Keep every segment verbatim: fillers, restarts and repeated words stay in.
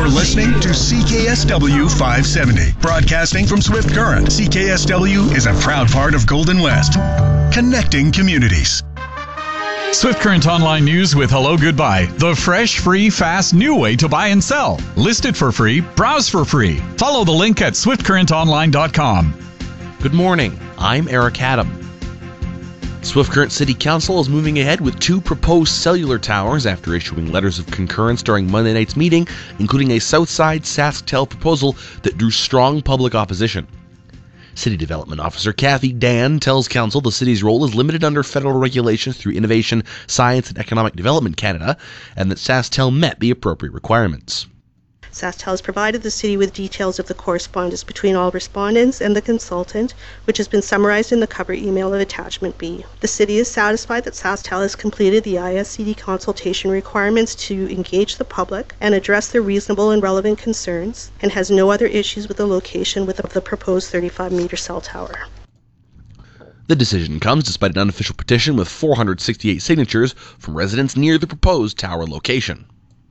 You're listening to C K S W five seventy, broadcasting from Swift Current. C K S W is a proud part of Golden West, connecting communities. Swift Current Online News with Hello Goodbye, the fresh, free, fast, new way to buy and sell. List it for free, browse for free. Follow the link at swift current online dot com. Good morning, I'm Eric Adam. Swift Current City Council is moving ahead with two proposed cellular towers after issuing letters of concurrence during Monday night's meeting, including a Southside SaskTel proposal that drew strong public opposition. City Development Officer Kathy Dan tells Council the city's role is limited under federal regulations through Innovation, Science and Economic Development Canada, and that SaskTel met the appropriate requirements. SaskTel has provided the city with details of the correspondence between all respondents and the consultant, which has been summarized in the cover email of Attachment B. The city is satisfied that SaskTel has completed the I S C D consultation requirements to engage the public and address their reasonable and relevant concerns, and has no other issues with the location with the proposed thirty-five meter cell tower. The decision comes despite an unofficial petition with four hundred sixty-eight signatures from residents near the proposed tower location.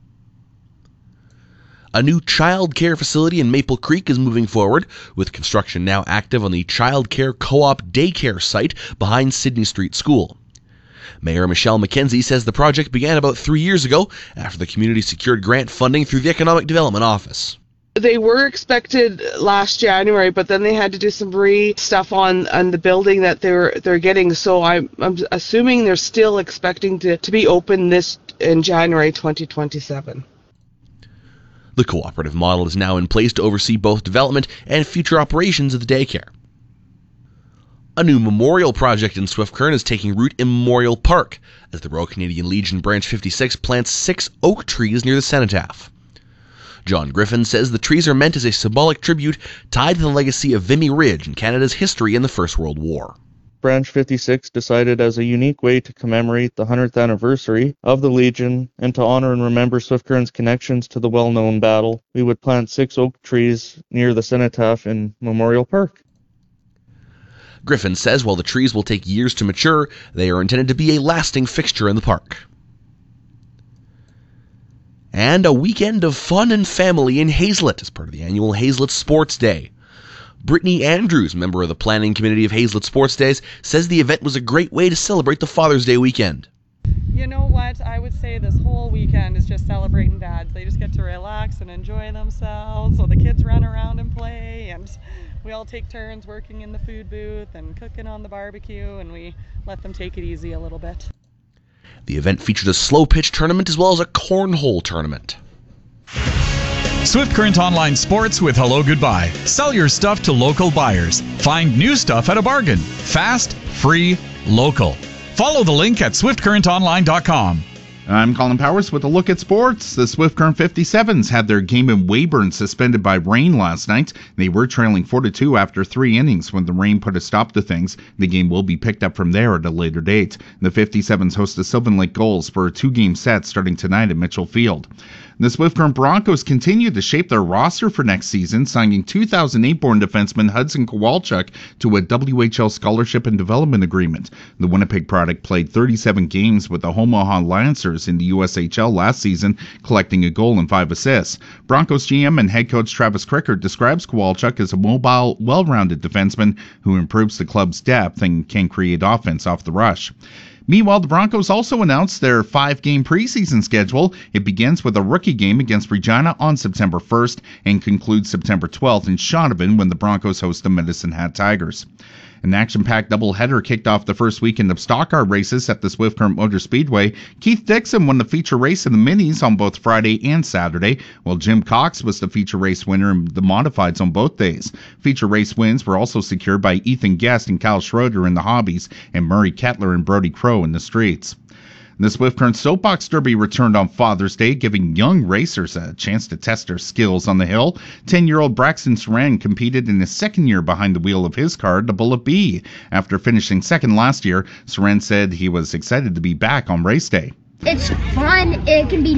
A new child care facility in Maple Creek is moving forward, with construction now active on the Child Care Co-op daycare site behind Sydney Street School. Mayor Michelle McKenzie says the project began about three years ago after the community secured grant funding through the Economic Development Office. They were expected last January, but then they had to do some re stuff on, on the building that they're they're getting. So I'm I'm assuming they're still expecting to, to be open this in January twenty twenty-seven. The cooperative model is now in place to oversee both development and future operations of the daycare. A new memorial project in Swift Current is taking root in Memorial Park as the Royal Canadian Legion Branch fifty-six plants six oak trees near the cenotaph. John Griffin says the trees are meant as a symbolic tribute tied to the legacy of Vimy Ridge and Canada's history in the First World War. Branch fifty-six decided as a unique way to commemorate the one hundredth anniversary of the Legion and to honor and remember Swift Current's connections to the well-known battle, we would plant six oak trees near the cenotaph in Memorial Park. Griffin says while the trees will take years to mature, they are intended to be a lasting fixture in the park. And a weekend of fun and family in Hazelet as part of the annual Hazelet Sports Day. Brittany Andrews, member of the planning committee of Hazelet Sports Days, says the event was a great way to celebrate the Father's Day weekend. You know what? I would say this whole weekend is just celebrating dads. They just get to relax and enjoy themselves. So the kids run around and play, and we all take turns working in the food booth and cooking on the barbecue, and we let them take it easy a little bit. The event featured a slow pitch tournament as well as a cornhole tournament. Swift Current Online Sports with Hello Goodbye. Sell your stuff to local buyers. Find new stuff at a bargain. Fast, free, local. Follow the link at swift current online dot com. I'm Colin Powers with a look at sports. The Swift Current fifty-sevens had their game in Weyburn suspended by rain last night. They were trailing four to two after three innings when the rain put a stop to things. The game will be picked up from there at a later date. The fifty-sevens host the Sylvan Lake Gulls for a two-game set starting tonight at Mitchell Field. The Swift Current Broncos continue to shape their roster for next season, signing two thousand eight born defenseman Hudson Kowalchuk to a W H L scholarship and development agreement. The Winnipeg product played thirty-seven games with the Omaha Lancers in the U S H L last season, collecting a goal and five assists. Broncos G M and head coach Travis Crickert describes Kowalchuk as a mobile, well-rounded defenseman who improves the club's depth and can create offense off the rush. Meanwhile, the Broncos also announced their five-game preseason schedule. It begins with a rookie game against Regina on September first and concludes September twelfth in Shaunavon when the Broncos host the Medicine Hat Tigers. An action-packed doubleheader kicked off the first weekend of stock car races at the Swift Current Motor Speedway. Keith Dixon won the feature race in the minis on both Friday and Saturday, while Jim Cox was the feature race winner in the modifieds on both days. Feature race wins were also secured by Ethan Guest and Kyle Schroeder in the hobbies and Murray Kettler and Brody Crow in the streets. The Swift Current Soapbox Derby returned on Father's Day, giving young racers a chance to test their skills on the hill. ten-year-old Braxton Saran competed in his second year behind the wheel of his car, the Bullet B. After finishing second last year, Saran said he was excited to be back on race day. It's fun. It can be